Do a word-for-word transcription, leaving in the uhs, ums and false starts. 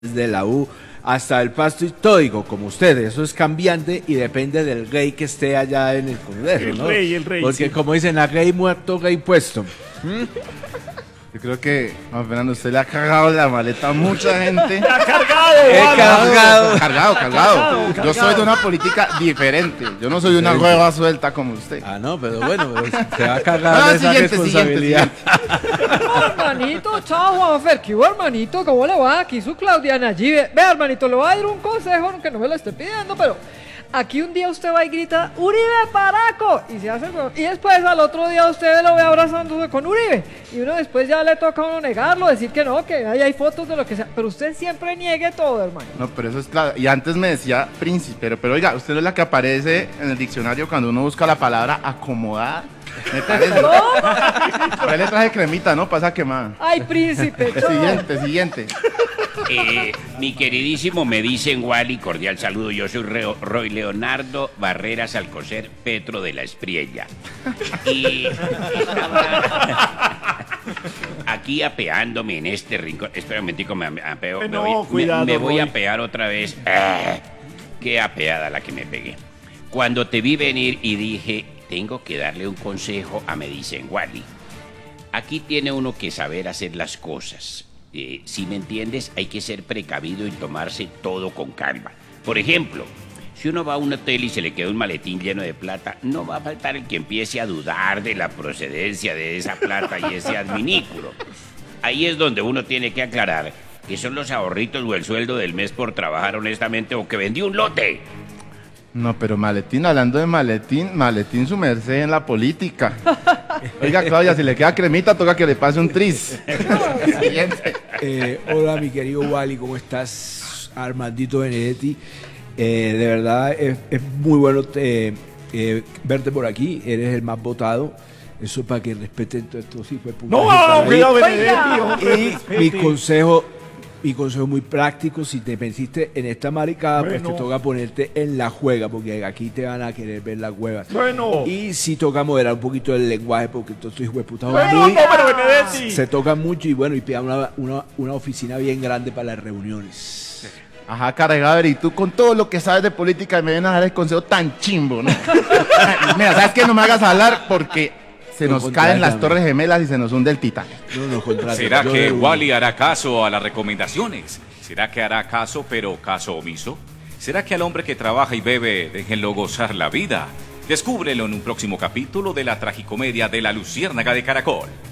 desde la U hasta el Pasto Histórico, como ustedes. Eso es cambiante y depende del rey que esté allá en el Congreso, el ¿no? rey, el rey, Porque sí. como dicen, a rey muerto, rey puesto. ¿Mm? Yo creo que, Juan Fernando, usted le ha cargado la maleta a mucha gente. ¡Ha cargado! He vale. cargado. Cargado, cargado. Cargado, Yo cargado. soy de una política diferente. Yo no soy de una Diferente. hueva suelta como usted. Ah, no, pero bueno, pero se va a cargar Ah, de esa siguiente, responsabilidad. siguiente, Hermanito, chao Juanfer, ¿qué hubo, hermanito? ¿Cómo le va? Aquí su Claudiana allí. Ve, ve, hermanito, le voy a dar un consejo, que no me lo esté pidiendo, pero aquí un día usted va y grita, ¡Uribe Paraco! Y se hace el huevón. Y después al otro día usted lo ve abrazándose con Uribe. Y uno después ya le toca a uno negarlo, decir que no, que ahí hay fotos de lo que sea. Pero usted siempre niegue todo, hermano. No, pero eso es claro. Y antes me decía príncipe, pero, pero oiga, usted es la que aparece en el diccionario cuando uno busca la palabra acomodada. Me parece. Por ahí le traje cremita, ¿no? Pasa quemada. ¡Ay, príncipe! chao. Siguiente, siguiente. Eh, mi queridísimo, me dicen Wally, cordial saludo. Yo soy Reo- Roy Leonardo Barreras Alcocer Petro de la Espriella. Y estaba aquí apeándome en este rincón. Espera un momentico, me apeo. Eh, me no, voy, me- cuidado, me voy a Roy. apear otra vez. Ah, qué apeada la que me pegué. Cuando te vi venir y dije, tengo que darle un consejo a me dicen Wally. Aquí tiene uno que saber hacer las cosas. Eh, si me entiendes, hay que ser precavido y tomarse todo con calma. Por ejemplo, si uno va a un hotel y se le queda un maletín lleno de plata, no va a faltar el que empiece a dudar de la procedencia de esa plata y ese adminículo. Ahí es donde uno tiene que aclarar que son los ahorritos o el sueldo del mes por trabajar honestamente o que vendió un lote. No, pero maletín, hablando de maletín, maletín su merced en la política. Oiga, Claudia, si le queda cremita, toca que le pase un tris. Siguiente. Eh, hola, mi querido Wally, ¿cómo estás? Armandito Benedetti. Eh, de verdad, es, es muy bueno te- eh, verte por aquí. Eres el más votado. Eso para que respeten todos estos hijos de puta No, que están ahí. cuidado, Oiga. Benedetti, hombre, Y respete. mi consejo, mi consejo muy práctico, si te venciste en esta maricada, pues Bueno. te toca ponerte en la juega, porque aquí te van a querer ver las huevas. Bueno. Y si toca moderar un poquito el lenguaje, porque todos estos hijos de puta son Bueno, muy- no, pero Benedetti. se tocan mucho y bueno, y pida una, una, una oficina bien grande para las reuniones. Ajá, carga, a ver, y tú con todo lo que sabes de política me vienen a dar el consejo tan chimbo, ¿no? Mira, ¿sabes qué? No me hagas hablar porque se No, nos caen las contrátame. Torres Gemelas y se nos hunde el Titanic. No, no, contrato. ¿Será Yo que de una. Wally hará caso a las recomendaciones? ¿Será que hará caso pero caso omiso? ¿Será que al hombre que trabaja y bebe déjenlo gozar la vida? Descúbrelo en un próximo capítulo de la tragicomedia de La Luciérnaga de Caracol.